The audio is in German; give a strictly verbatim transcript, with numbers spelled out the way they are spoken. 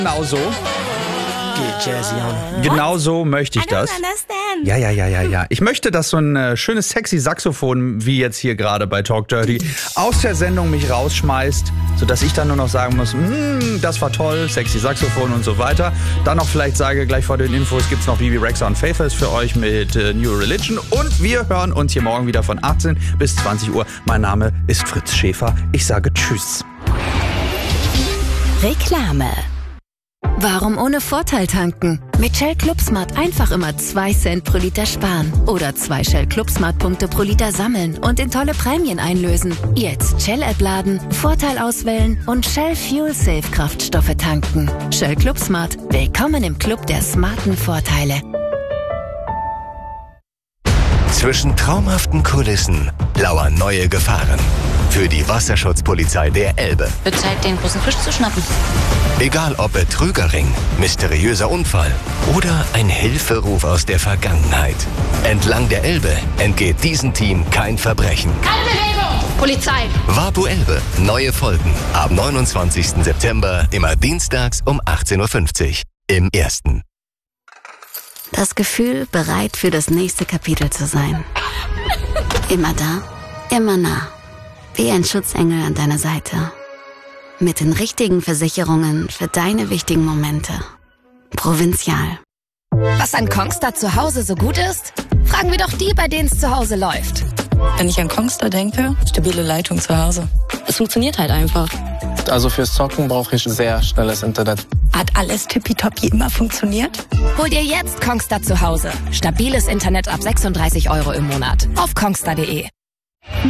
Genau so. Genau so möchte ich das. Ja, ja, ja, ja, ja. Ich möchte, dass so ein äh, schönes, sexy Saxophon, wie jetzt hier gerade bei Talk Dirty, aus der Sendung mich rausschmeißt, sodass ich dann nur noch sagen muss, mm, das war toll, sexy Saxophon und so weiter. Dann noch vielleicht sage, gleich vor den Infos gibt's noch Bibi Rexha und Faithless für euch mit äh, New Religion. Und wir hören uns hier morgen wieder von achtzehn bis zwanzig Uhr. Mein Name ist Fritz Schäfer. Ich sage Tschüss. Reklame. Warum ohne Vorteil tanken? Mit Shell ClubSmart einfach immer zwei Cent pro Liter sparen. Oder zwei Shell ClubSmart-Punkte pro Liter sammeln und in tolle Prämien einlösen. Jetzt Shell-App laden, Vorteil auswählen und Shell Fuel Safe Kraftstoffe tanken. Shell ClubSmart. Willkommen im Club der smarten Vorteile. Zwischen traumhaften Kulissen lauern neue Gefahren. Für die Wasserschutzpolizei der Elbe. Wird Zeit, den großen Fisch zu schnappen. Egal ob Betrügerring, mysteriöser Unfall oder ein Hilferuf aus der Vergangenheit. Entlang der Elbe entgeht diesem Team kein Verbrechen. Keine Bewegung! Polizei! Wapu Elbe. Neue Folgen. Ab neunundzwanzigsten September, immer dienstags um achtzehn Uhr fünfzig. Im Ersten. Das Gefühl, bereit für das nächste Kapitel zu sein. Immer da, immer nah. Wie ein Schutzengel an deiner Seite. Mit den richtigen Versicherungen für deine wichtigen Momente. Provinzial. Was an Kongstar zu Hause so gut ist? Fragen wir doch die, bei denen es zu Hause läuft. Wenn ich an Kongstar denke, stabile Leitung zu Hause. Es funktioniert halt einfach. Also fürs Zocken brauche ich sehr schnelles Internet. Hat alles tippitoppi immer funktioniert? Hol dir jetzt Kongstar zu Hause. Stabiles Internet ab sechsunddreißig Euro im Monat. Auf kongstar punkt de.